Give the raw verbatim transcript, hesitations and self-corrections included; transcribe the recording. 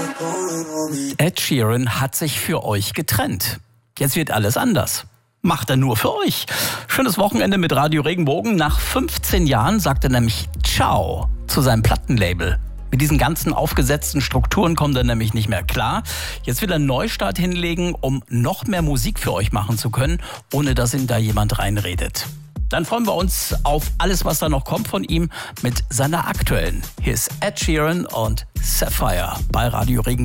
Ed Sheeran hat sich für euch getrennt. Jetzt wird alles anders. Macht er nur für euch. Schönes Wochenende mit Radio Regenbogen. Nach fünfzehn Jahren sagt er nämlich Ciao zu seinem Plattenlabel. Mit diesen ganzen aufgesetzten Strukturen kommt er nämlich nicht mehr klar. Jetzt will er einen Neustart hinlegen, um noch mehr Musik für euch machen zu können, ohne dass ihm da jemand reinredet. Dann freuen wir uns auf alles, was da noch kommt von ihm mit seiner aktuellen. Hier ist Ed Sheeran und Sapphire bei Radio Regenbogen.